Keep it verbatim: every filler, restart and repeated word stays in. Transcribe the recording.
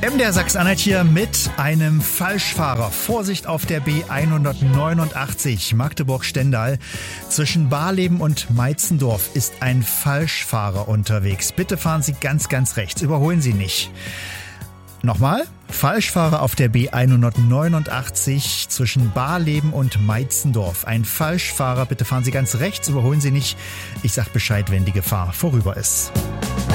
M D R Sachsen-Anhalt hier mit einem Falschfahrer. Vorsicht auf der B hundertneunundachtzig Magdeburg-Stendal. Zwischen Barleben und Meitzendorf ist ein Falschfahrer unterwegs. Bitte fahren Sie ganz, ganz rechts. Überholen Sie nicht. Nochmal. Falschfahrer auf der B hundertneunundachtzig zwischen Barleben und Meitzendorf. Ein Falschfahrer. Bitte fahren Sie ganz rechts. Überholen Sie nicht. Ich sag Bescheid, wenn die Gefahr vorüber ist.